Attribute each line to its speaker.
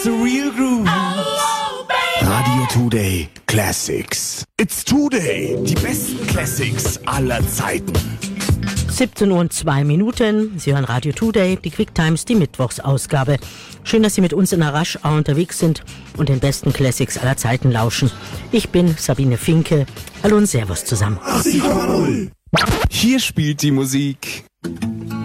Speaker 1: the real groove. Radio Today Classics. It's Today. Die besten Classics aller Zeiten.
Speaker 2: 17:02 Uhr. Sie hören Radio Today, die Quick Times, die Mittwochsausgabe. Schön, dass Sie mit uns in der Raschau unterwegs sind und den besten Classics aller Zeiten lauschen. Ich bin Sabine Finke. Hallo und Servus zusammen.
Speaker 1: 80,0. Hier spielt die Musik